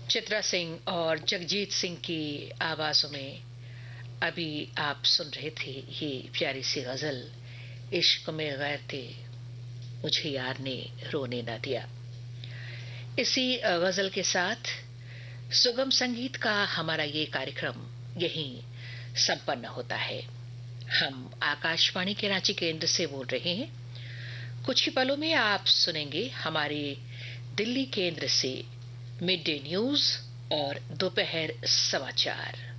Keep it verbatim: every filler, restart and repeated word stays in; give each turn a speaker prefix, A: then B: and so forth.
A: चित्रा सिंह और जगजीत सिंह की आवाजों में अभी आप सुन रहे थे ये प्यारी सी गजल, इश्क में गैर थे मुझे यार ने रोने ना दिया। इसी गजल के साथ सुगम संगीत का हमारा ये कार्यक्रम यहीं संपन्न होता है। हम आकाशवाणी के रांची केंद्र से बोल रहे हैं। कुछ ही पलों में आप सुनेंगे हमारे दिल्ली केंद्र से मिड डे न्यूज और दोपहर समाचार।